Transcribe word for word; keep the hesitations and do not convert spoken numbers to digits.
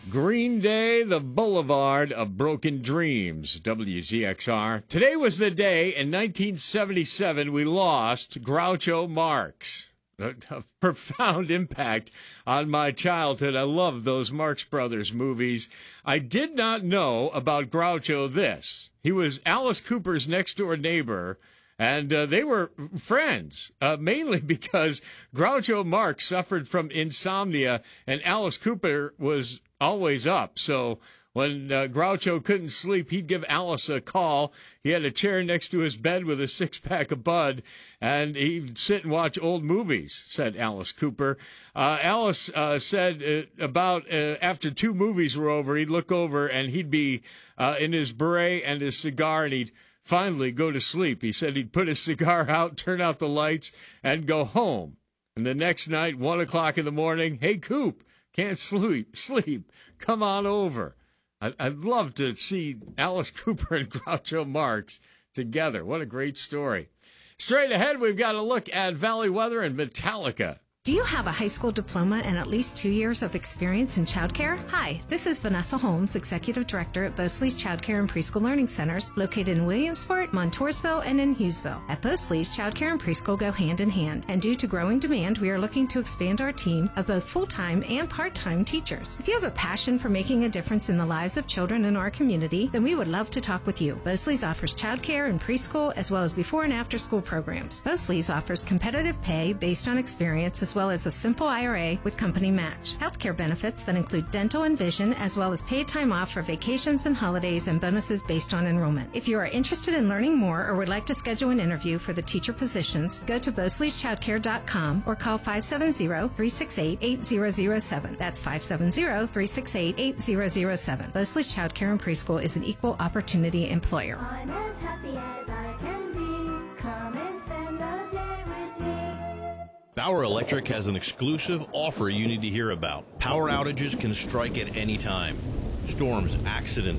Green Day, the Boulevard of Broken Dreams, W Z X R. Today was the day in nineteen seventy-seven we lost Groucho Marx. A, a profound impact on my childhood. I loved those Marx Brothers movies. I did not know about Groucho this. He was Alice Cooper's next-door neighbor, and uh, they were friends, uh, mainly because Groucho Marx suffered from insomnia, and Alice Cooper was always up. So when uh, Groucho couldn't sleep, he'd give Alice a call. He had a chair next to his bed with a six-pack of Bud, and he'd sit and watch old movies, said Alice Cooper. Uh, Alice uh, said uh, about uh, after two movies were over, he'd look over, and he'd be uh, in his beret and his cigar, and he'd finally go to sleep. He said he'd put his cigar out, turn out the lights, and go home. And the next night, one o'clock in the morning, hey, Coop, can't sleep, sleep, come on over. I'd love to see Alice Cooper and Groucho Marx together. What a great story. Straight ahead, we've got a look at Valley Weather and Metallica. Do you have a high school diploma and at least two years of experience in childcare? Hi, this is Vanessa Holmes, Executive Director at Bosley's Childcare and Preschool Learning Centers, located in Williamsport, Montoursville, and in Hughesville. At Bosley's, childcare and preschool go hand in hand, and due to growing demand, we are looking to expand our team of both full-time and part-time teachers. If you have a passion for making a difference in the lives of children in our community, then we would love to talk with you. Bosley's offers childcare and preschool, as well as before and after school programs. Bosley's offers competitive pay based on experience, as well as a simple I R A with company match. Healthcare benefits that include dental and vision, as well as paid time off for vacations and holidays, and bonuses based on enrollment. If you are interested in learning more or would like to schedule an interview for the teacher positions, go to bosleys childcare dot com or call five seven zero, three six eight, eight zero zero seven. That's five seven zero, three six eight, eight zero zero seven. Bosley's Childcare and Preschool is an equal opportunity employer. I'm as happy as I can be. Come and spend the day with me. Bauer Electric has an exclusive offer you need to hear about. Power outages can strike at any time. Storms, accidents,